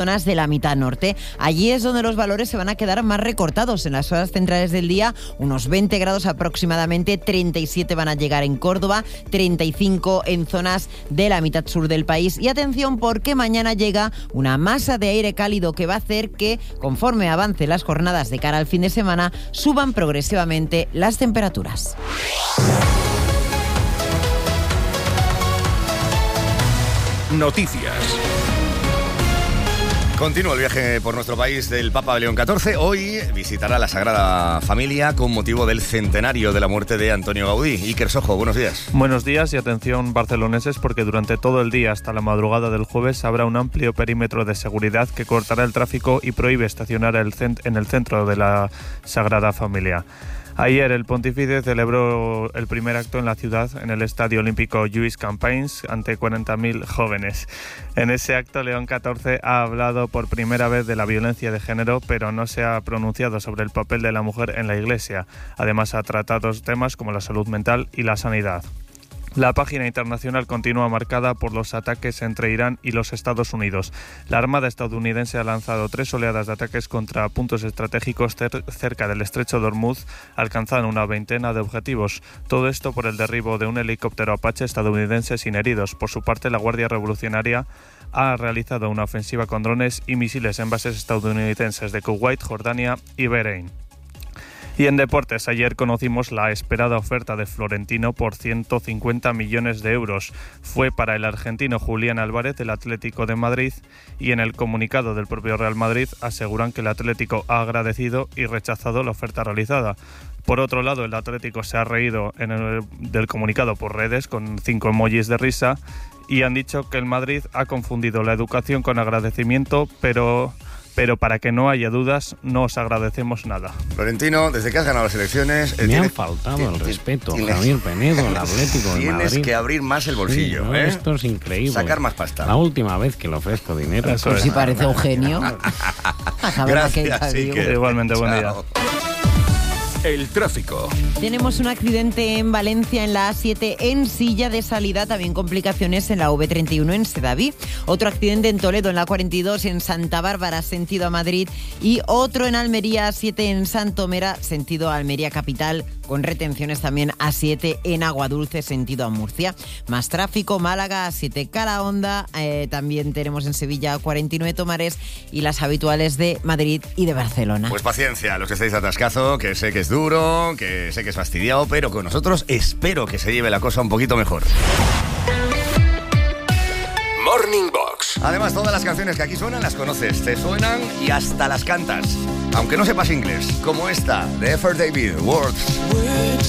zonas de la mitad norte. Allí es donde los valores se van a quedar más recortados. En las horas centrales del día, unos 20 grados aproximadamente, 37 van a llegar en Córdoba, 35 en zonas de la mitad sur del país. Y atención, porque mañana llega una masa de aire cálido que va a hacer que, conforme avancen las jornadas de cara al fin de semana, suban progresivamente las temperaturas. Noticias. Continúa el viaje por nuestro país del Papa León XIV. Hoy visitará la Sagrada Familia con motivo del centenario de la muerte de Antonio Gaudí. Iker Sojo, buenos días. Buenos días y atención barceloneses, porque durante todo el día hasta la madrugada del jueves habrá un amplio perímetro de seguridad que cortará el tráfico y prohíbe estacionar en el centro de la Sagrada Familia. Ayer el pontífice celebró el primer acto en la ciudad, en el Estadio Olímpico Lluís Companys, ante 40.000 jóvenes. En ese acto, León XIV ha hablado por primera vez de la violencia de género, pero no se ha pronunciado sobre el papel de la mujer en la Iglesia. Además, ha tratado temas como la salud mental y la sanidad. La página internacional continúa marcada por los ataques entre Irán y los Estados Unidos. La Armada estadounidense ha lanzado 3 oleadas de ataques contra puntos estratégicos cerca del estrecho de Hormuz, alcanzando una veintena de objetivos. Todo esto por el derribo de un helicóptero Apache estadounidense sin heridos. Por su parte, la Guardia Revolucionaria ha realizado una ofensiva con drones y misiles en bases estadounidenses de Kuwait, Jordania y Bahrein. Y en deportes, ayer conocimos la esperada oferta de Florentino por 150 millones de euros. Fue para el argentino Julián Álvarez del Atlético de Madrid, y en el comunicado del propio Real Madrid aseguran que el Atlético ha agradecido y rechazado la oferta realizada. Por otro lado, el Atlético se ha reído del comunicado por redes con 5 emojis de risa y han dicho que el Madrid ha confundido la educación con agradecimiento, pero para que no haya dudas, no os agradecemos nada. Florentino, desde que has ganado las elecciones... Me han faltado el respeto, Javier Penedo, el Atlético de Madrid. Tienes que abrir más el bolsillo, sí, esto es increíble. Sacar más pasta. La última vez que le ofrezco dinero. Pues si parece Eugenio. Gracias, Iker. Igualmente, buen día. El tráfico. Tenemos un accidente en Valencia en la A7 en Silla de salida, también complicaciones en la V31 en Sedaví. Otro accidente en Toledo en la 42 en Santa Bárbara, sentido a Madrid. Y otro en Almería, A7 en Santomera, sentido a Almería capital, con retenciones también A7 en Aguadulce, sentido a Murcia. Más tráfico, Málaga, A7 Calahonda, también tenemos en Sevilla 49 Tomares y las habituales de Madrid y de Barcelona. Pues paciencia, los que estáis atascazo, que sé que es duro, que sé que es fastidiado, pero con nosotros espero que se lleve la cosa un poquito mejor. Morning Box. Además, todas las canciones que aquí suenan las conoces, te suenan y hasta las cantas, aunque no sepas inglés, como esta de Effort David, Words.